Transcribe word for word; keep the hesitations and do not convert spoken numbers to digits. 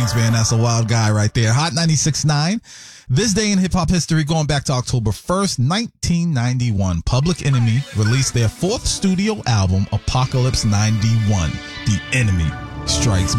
Records, man. That's a wild guy right there. Hot ninety-six point nine. This day in hip-hop history, going back to October first, nineteen ninety-one, Public Enemy released their fourth studio album, Apocalypse ninety-one, The Enemy Strikes